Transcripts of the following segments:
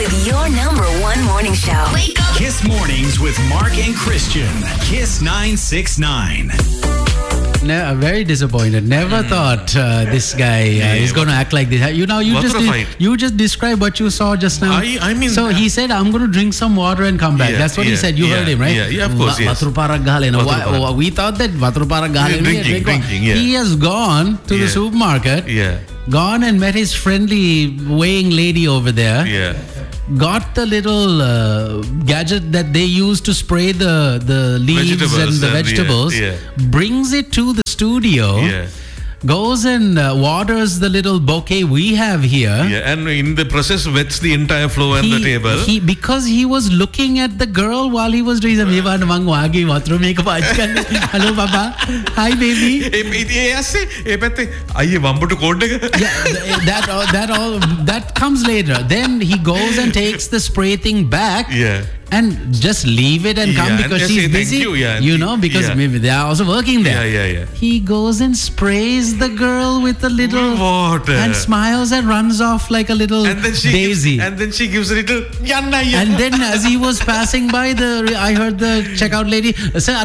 with your number one morning show. Wake up. Kiss Mornings with Mark and Christian. Kiss 969. Very disappointed. Never thought this guy is going to act like this. You just described what you saw just now. I mean, so he said, "I'm going to drink some water and come back." That's what he said. You heard him, right? Yeah, of course. Yes. We thought that drinking. He has gone to the supermarket. Gone and met his friendly weighing lady over there. Got the little gadget that they use to spray the leaves and the vegetables. Brings it to the studio. Goes and waters the little bouquet we have here. And in the process wets the entire floor and the table. Because he was looking at the girl while he was doing some Hello Papa. Hi baby. That comes later. Then he goes and takes the spray thing back. And just leave it and come because she's busy. Because maybe they are also working there. He goes and sprays the girl with a little water and smiles and runs off like a little daisy. And then she gives a little yanna. And then as he was passing by, I heard the checkout lady say,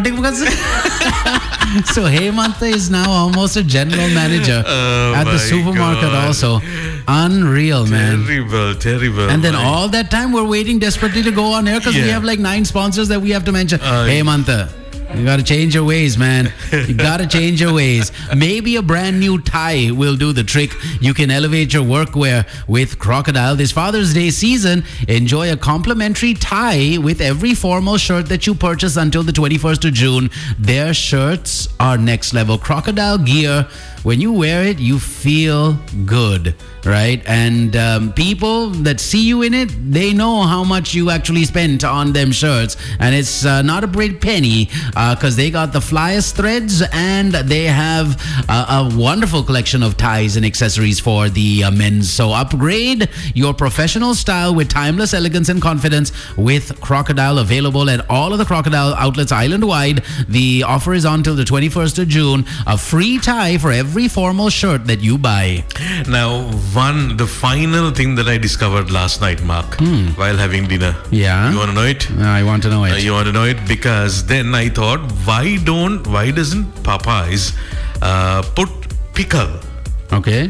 so Hemanta is now almost a general manager at the supermarket also. Unreal, man. Terrible. And then all that time we're waiting desperately to go on air because we have like 9 sponsors that we have to mention. Hemanta, you got to change your ways, man. You got to change your ways. Maybe a brand new tie will do the trick. You can elevate your workwear with Crocodile. This Father's Day season, enjoy a complimentary tie with every formal shirt that you purchase until the 21st of June. Their shirts are next level. Crocodile gear. When you wear it, you feel good, right? And people that see you in it, they know how much you actually spent on them shirts. And it's not a great penny because they got the flyest threads and they have a wonderful collection of ties and accessories for the men's. So upgrade your professional style with timeless elegance and confidence with Crocodile, available at all of the Crocodile outlets island-wide. The offer is on till the 21st of June. A free tie for every formal shirt that you buy. Now, the final thing that I discovered last night, Mark, while having dinner. Yeah. You want to know it? I want to know it. You want to know it? Because then I thought, why doesn't Popeyes put pickle? Okay.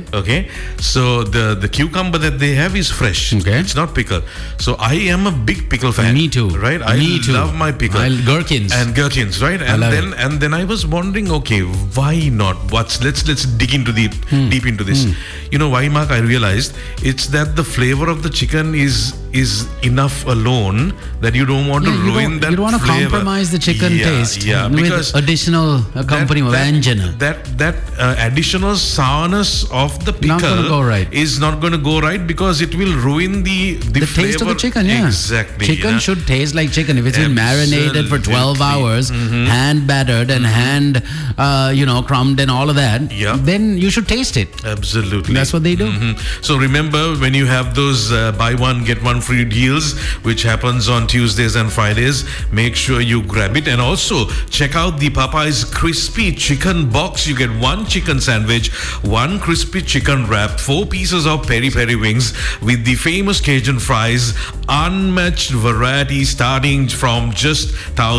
So the cucumber that they have is fresh. Okay. It's not pickle. So I am a big pickle fan. Me too. Right? Me too. Love my pickle. Gherkins, right? And then I was wondering, okay, why not? Let's dig into deep into this. You know why, Mark? I realized it's that the flavor of the chicken is enough alone that you don't want to ruin that. You don't want to flavor. Compromise the chicken taste. Because with additional accompaniment, that additional sourness of the pickle is not going to go right because it will ruin the taste of the chicken. Exactly. Chicken should taste like chicken. If it's been marinated for 12 hours, hand battered and hand crumbed and all of that, then you should taste it. Absolutely. That's what they do. So remember, when you have those buy one get one free deals, which happens on Tuesdays and Fridays, make sure you grab it. And also check out the Popeyes crispy chicken box. You get 1 chicken sandwich, 1 crispy chicken wrap, 4 pieces of peri-peri wings with the famous Cajun fries, unmatched variety starting from just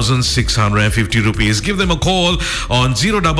1,650 rupees. Give them a call on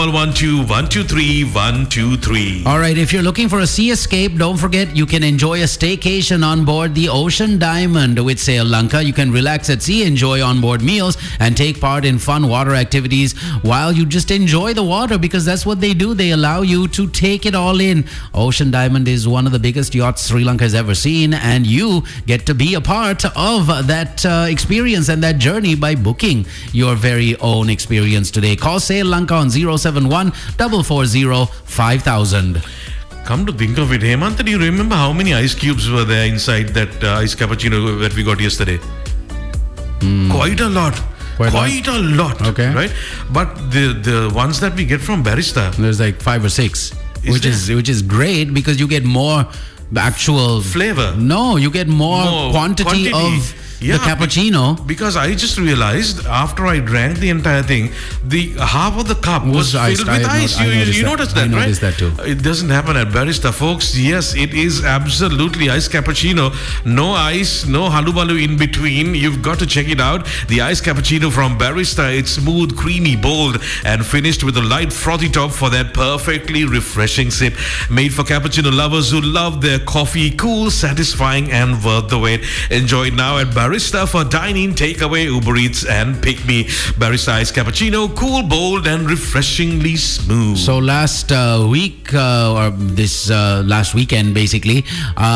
0112-123-123. All right, if you're looking for a sea escape, don't forget you can enjoy a staycation on board the Ocean Diamond with Sail Lanka. You can relax at sea, enjoy onboard meals, and take part in fun water activities while you just enjoy the water, because that's what they do. They allow you to take it all in. Ocean Diamond is one of the biggest yachts Sri Lanka has ever seen, and you get to be a part of that experience and that journey by booking your very own experience today. Call Sail Lanka on 071 440 5000. Come to think of it, Hemant, do you remember how many ice cubes were there inside that ice cappuccino that we got yesterday? Quite a lot. Quite a lot. Okay. Right? But the ones that we get from Barista, there's like 5 or 6, which is great because you get more actual flavor. No, you get more quantity of the cappuccino. Because I just realized after I drank the entire thing, the half of the cup was filled with ice. You noticed that, right? I noticed that too. It doesn't happen at Barista, folks. Yes, it is absolutely iced cappuccino. No ice, no halubalu in between. You've got to check it out. The iced cappuccino from Barista. It's smooth, creamy, bold, and finished with a light frothy top for that perfectly refreshing sip. Made for cappuccino lovers who love their coffee cool, satisfying, and worth the wait. Enjoy it now at Barista for dine-in, takeaway, Uber Eats, and Pick Me. Barista iced cappuccino, cool, bold, and refreshingly smooth. So last week, or this last weekend, basically,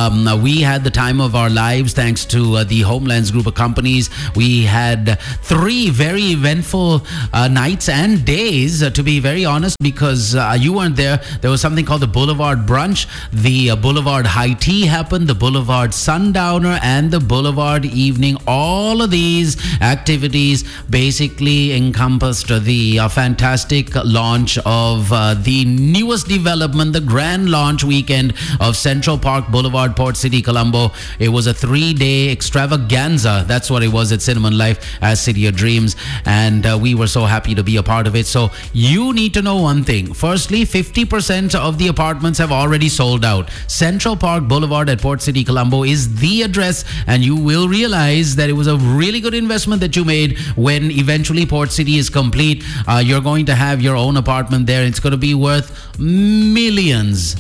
we had the time of our lives thanks to the Homelands group of companies. We had 3 very eventful nights and days, to be very honest, because you weren't there. There was something called the Boulevard Brunch, the Boulevard High Tea happened, the Boulevard Sundowner, and the Boulevard Evening. All of these activities basically encompassed the fantastic launch of the newest development, the grand launch weekend of Central Park Boulevard, Port City, Colombo. It was a 3-day extravaganza. That's what it was at Cinnamon Life as City of Dreams. And we were so happy to be a part of it. So you need to know one thing. Firstly, 50% of the apartments have already sold out. Central Park Boulevard at Port City, Colombo is the address, and you will realize that it was a really good investment that you made when eventually Port City is complete. You're going to have your own apartment there. It's going to be worth millions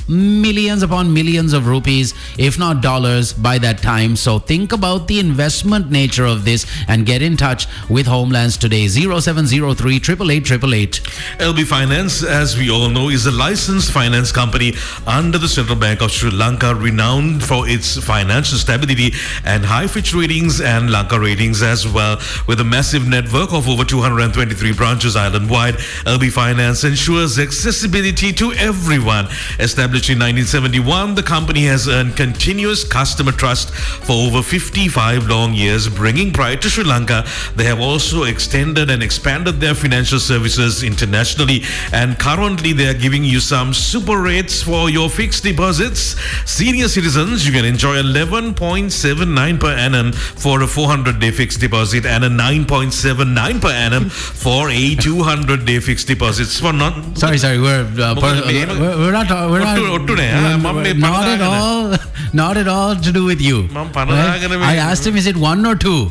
upon millions of rupees, if not dollars, by that time. So think about the investment nature of this and get in touch with Homelands today. 0703 888 888. LB Finance, as we all know, is a licensed finance company under the Central Bank of Sri Lanka, renowned for its financial stability and high Fitch ratings and Lanka ratings as well. With a massive network of over 223 branches island-wide, LB Finance ensures accessibility to everyone. Established in 1971, the company has earned continuous customer trust for over 55 long years, bringing pride to Sri Lanka. They have also extended and expanded their financial services internationally, and currently they are giving you some super rates for your fixed deposits. Senior citizens, you can enjoy 11.79 per annum for a 400-day fixed deposit and a 9.79 per annum for a 200-day fixed deposits. For not sorry, we're not at all to do with you. Right? I asked him, is it 1 or 2?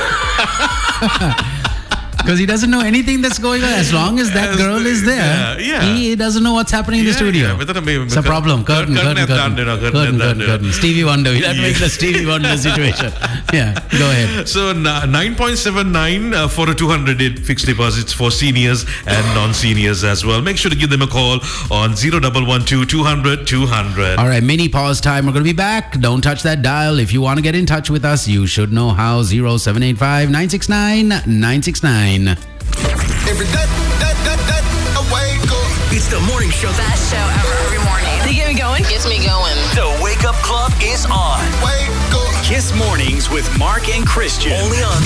Because he doesn't know anything that's going on. As long as that girl is there, he doesn't know what's happening in the studio. It's a problem. Curtain. Stevie Wonder. That makes the Stevie Wonder situation. Yeah, go ahead. So 9.79 for a 200-day fixed deposits for seniors and non-seniors as well. Make sure to give them a call on 0112 200 200. All right, mini pause time. We're going to be back. Don't touch that dial. If you want to get in touch with us, you should know how. 0785 969 969. Every day, I wake up. It's the morning show. Best show ever every morning. They get me going. Gets me going. The Wake Up Club is on. Wake up. Kiss Mornings with Mark and Christian. Only on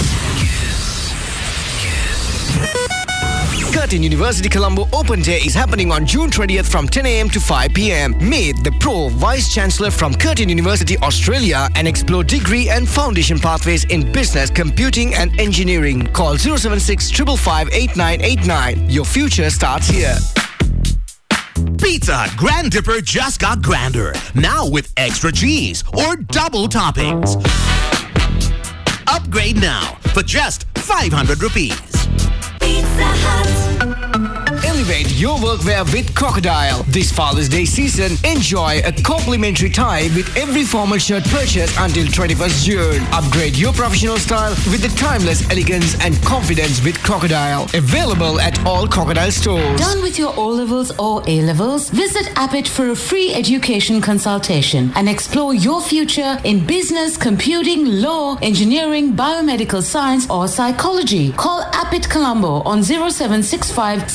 Curtin University Colombo Open Day is happening on June 20th from 10 a.m. to 5 p.m. Meet the Pro Vice Chancellor from Curtin University, Australia, and explore degree and foundation pathways in business, computing, and engineering. Call 076 555 8989. Your future starts here. Pizza Hut Grand Dipper just got grander. Now with extra cheese or double toppings. Upgrade now for just 500 rupees. Pizza Hut. Elevate your workwear with Crocodile. This Father's Day season, enjoy a complimentary tie with every formal shirt purchase until 21st June. Upgrade your professional style with the timeless elegance and confidence with Crocodile. Available at all Crocodile stores. Done with your O-levels or A-levels? Visit Appit for a free education consultation and explore your future in business, computing, law, engineering, biomedical science, or psychology. Call Appit Colombo on 0765 700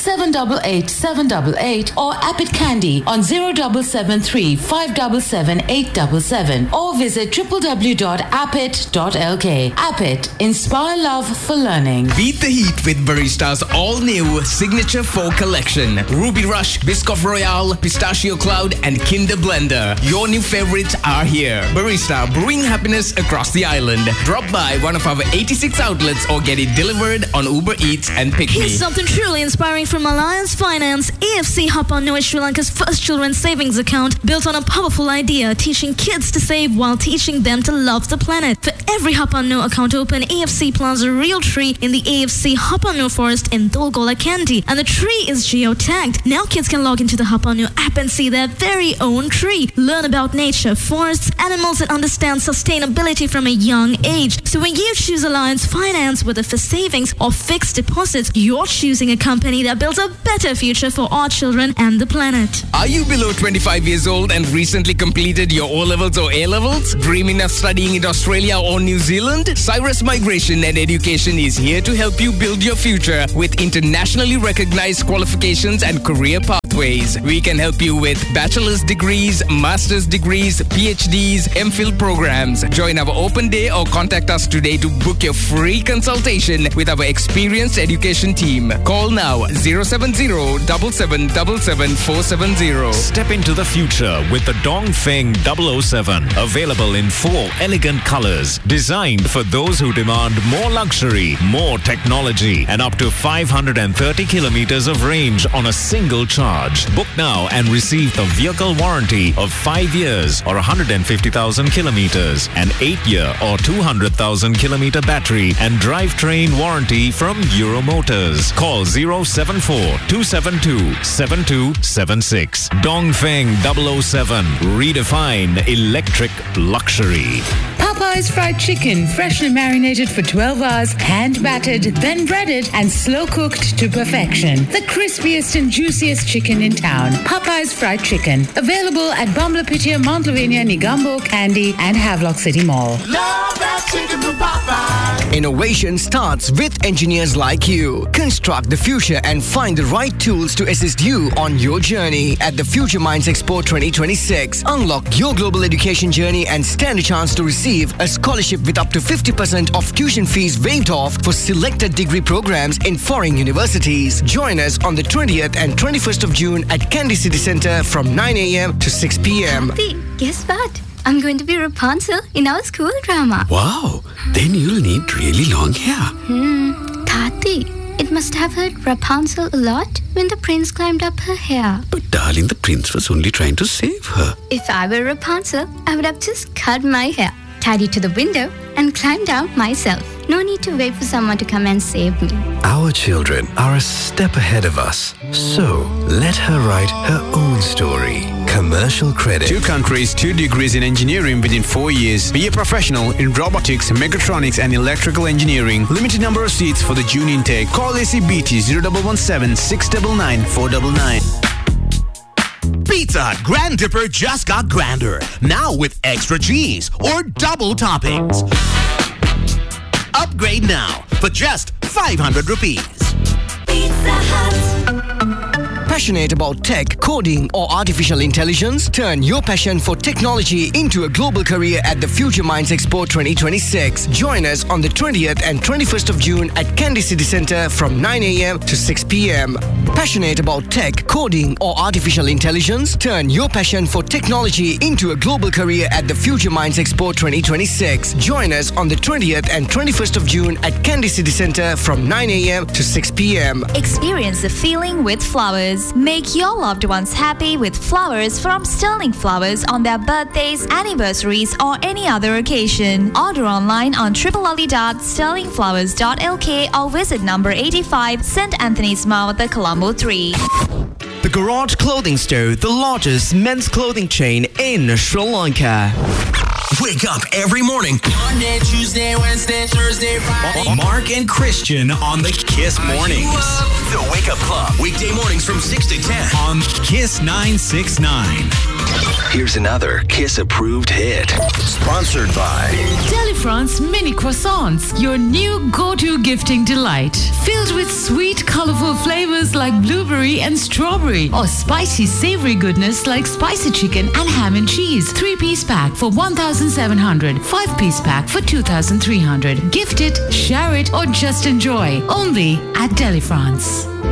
088 788 or Appet Candy on 0773 577 877 or visit www.appet.lk. Appet, inspire love for learning. Beat the heat with Barista's all-new Signature 4 collection. Ruby Rush, Biscoff Royale, Pistachio Cloud, and Kinder Blender. Your new favorites are here. Barista, brewing happiness across the island. Drop by one of our 86 outlets or get it delivered on Uber Eats and Pick Me. Here's something truly inspiring from Alliance Finance. AFC Hapanu is Sri Lanka's first children's savings account built on a powerful idea, teaching kids to save while teaching them to love the planet. For every Hapanu account open, AFC plants a real tree in the AFC Hapanu forest in Dolgola Kandy, and the tree is geotagged. Now kids can log into the Hapanu app and see their very own tree. Learn about nature, forests, animals, and understand sustainability from a young age. So when you choose Alliance Finance, whether for savings or fixed deposits, you're choosing a company that builds a better future for our children and the planet. Are you below 25 years old and recently completed your O-levels or A-levels? Dreaming of studying in Australia or New Zealand? Cyrus Migration and Education is here to help you build your future with internationally recognized qualifications and career pathways. We can help you with bachelor's degrees, master's degrees, PhDs, MPhil programs. Join our open day or contact us today to book your free consultation with our experienced education team. Call now 070-7777-470. Step into the future with the Dongfeng 007. Available in 4 elegant colors. Designed for those who demand more luxury, more technology, and up to 530 kilometers of range on a single charge. Book now and receive the vehicle warranty of 5 years or 150,000 kilometers, an 8-year or 200,000 kilometer battery and drivetrain warranty from Euro Motors. Call 074-272-7276. Dongfeng 007. Redefine electric luxury. Popeye's fried chicken, freshly marinated for 12 hours, hand battered, then breaded and slow cooked to perfection. The crispiest and juiciest chicken in town. Popeye's fried chicken. Available at Bamlapitia, Mount Lavinia, Negombo, Kandy, and Havelock City Mall. Love that chicken from Popeye. Innovation starts with engineers like you. Construct the future and find the right tools to assist you on your journey at the Future Minds Expo 2026. Unlock your global education journey and stand a chance to receive a scholarship with up to 50% of tuition fees waived off for selected degree programs in foreign universities. Join us on the 20th and 21st of June at Kandy City Centre from 9 a.m. to 6 p.m. Guess what? I'm going to be Rapunzel in our school drama. Wow, then you'll need really long hair. Tati, it must have hurt Rapunzel a lot when the prince climbed up her hair. But darling, the prince was only trying to save her. If I were Rapunzel, I would have just cut my hair, tied it to the window, and climbed down myself. No need to wait for someone to come and save me. Our children are a step ahead of us. So, let her write her own story. Commercial credit. 2 countries, 2 degrees in engineering within 4 years. Be a professional in robotics, mechatronics, and electrical engineering. Limited number of seats for the June intake. Call ACBT 0117 699 499. Pizza Hut Grand Dipper just got grander. Now with extra cheese or double toppings. Upgrade now for just 500 rupees. Pizza Hut. Passionate about tech, coding, or artificial intelligence? Turn your passion for technology into a global career at the Future Minds Expo 2026. Join us on the 20th and 21st of June at Kandy City Centre from 9 a.m. to 6 p.m. Passionate about tech, coding, or artificial intelligence? Turn your passion for technology into a global career at the Future Minds Expo 2026. Join us on the 20th and 21st of June at Kandy City Centre from 9 a.m. to 6 p.m. Experience the feeling with flowers. Make your loved ones happy with flowers from Sterling Flowers on their birthdays, anniversaries, or any other occasion. Order online on www.sterlingflowers.lk or visit number 85 St. Anthony's Mount, the Colombo 3. The Garage Clothing Store, the largest men's clothing chain in Sri Lanka. Wake up every morning. Monday, Tuesday, Wednesday, Thursday, Friday. Mark and Christian on the Kiss Mornings. The Wake Up Club. Weekday mornings from 6 to 10. On Kiss 969. Here's another Kiss-approved hit. Sponsored by Delifrance Mini Croissants, your new go-to gifting delight. Filled with sweet, colorful flavors like blueberry and strawberry, or spicy, savory goodness like spicy chicken and ham and cheese. 3-piece pack for 1,700. 5-piece pack for 2,300. Gift it, share it, or just enjoy. Only at Delifrance.